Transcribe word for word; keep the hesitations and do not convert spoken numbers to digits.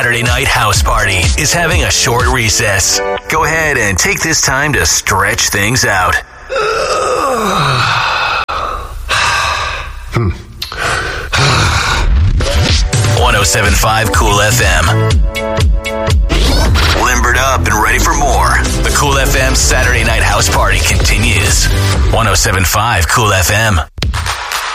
Saturday Night House Party is having a short recess. Go ahead and take this time to stretch things out. one oh seven point five Cool F M. Limbered up and ready for more. The Cool F M Saturday Night House Party continues. one oh seven point five Cool F M.